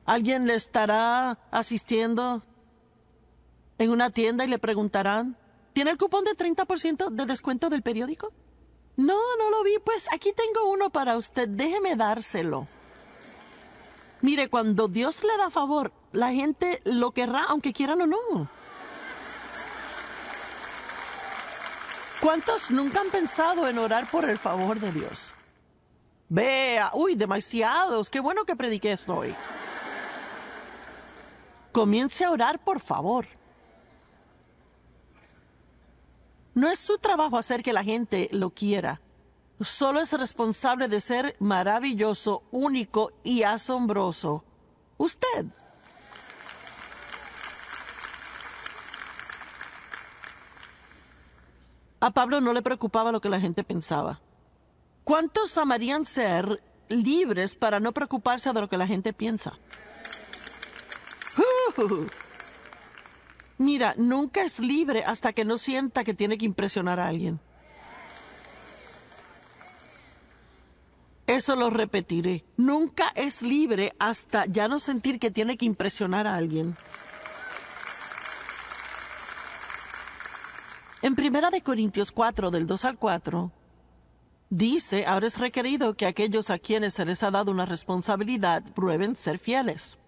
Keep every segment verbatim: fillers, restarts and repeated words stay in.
¿Alguien le estará asistiendo en una tienda y le preguntarán, ¿tiene el cupón de treinta por ciento de descuento del periódico? No, no lo vi. Pues aquí tengo uno para usted. Déjeme dárselo. Mire, cuando Dios le da favor, la gente lo querrá, aunque quieran o no. ¿Cuántos nunca han pensado en orar por el favor de Dios? Vea, uy, demasiados. Qué bueno que prediqué esto hoy. Comience a orar, por favor. No es su trabajo hacer que la gente lo quiera. Solo es responsable de ser maravilloso, único y asombroso. Usted. A Pablo no le preocupaba lo que la gente pensaba. ¿Cuántos amarían ser libres para no preocuparse de lo que la gente piensa? Uh, mira, nunca es libre hasta que no sienta que tiene que impresionar a alguien. Eso lo repetiré. Nunca es libre hasta ya no sentir que tiene que impresionar a alguien. En Primera de Corintios cuatro, del dos al cuatro, dice, ahora es requerido que aquellos a quienes se les ha dado una responsabilidad prueben ser fieles.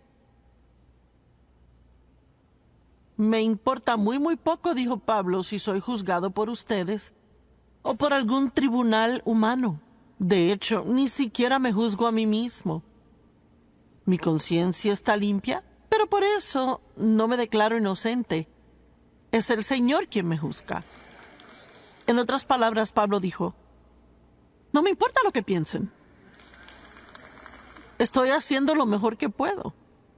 Me importa muy, muy poco, dijo Pablo, si soy juzgado por ustedes o por algún tribunal humano. De hecho, ni siquiera me juzgo a mí mismo. Mi conciencia está limpia, pero por eso no me declaro inocente. Es el Señor quien me juzga. En otras palabras, Pablo dijo, no me importa lo que piensen. Estoy haciendo lo mejor que puedo.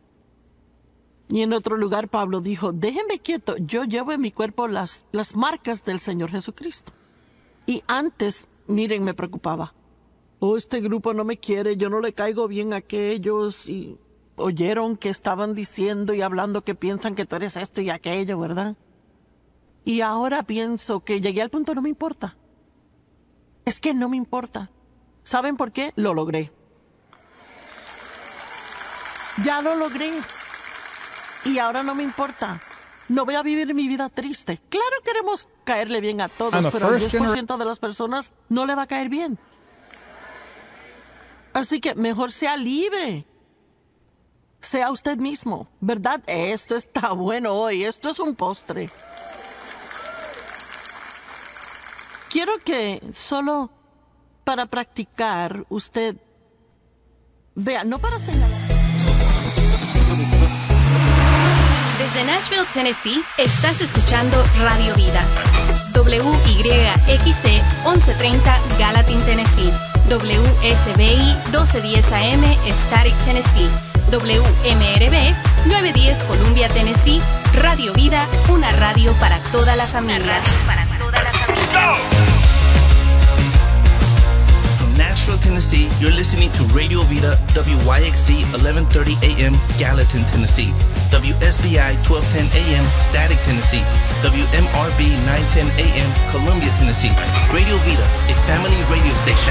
Y en otro lugar, Pablo dijo, déjenme quieto, yo llevo en mi cuerpo las, las marcas del Señor Jesucristo. Y antes, miren, me preocupaba. Oh, este grupo no me quiere, yo no le caigo bien a aquellos. Y oyeron que estaban diciendo y hablando que piensan que tú eres esto y aquello, ¿verdad? Y ahora pienso que llegué al punto, no me importa. Es que no me importa. ¿Saben por qué? Lo logré. Ya lo logré. Y ahora no me importa. No voy a vivir mi vida triste. Claro, queremos caerle bien a todos, pero al diez por ciento de las personas no le va a caer bien. Así que mejor sea libre. Sea usted mismo, ¿verdad? Esto está bueno hoy. Esto es un postre. Quiero que solo para practicar usted vea, no para señalar. Desde Nashville, Tennessee, estás escuchando Radio Vida. W Y X C once treinta Gallatin, Tennessee. W S B I doce diez A M Static, Tennessee. W M R B nueve diez Columbia, Tennessee. Radio Vida, una radio para toda la familia. Una radio para toda la familia. From Nashville, Tennessee, you're listening to Radio Vida, W Y X C eleven thirty A M Gallatin, Tennessee. W S B I twelve ten A M Static, Tennessee. W M R B nine ten A M Columbia, Tennessee. Radio Vida, a family radio station.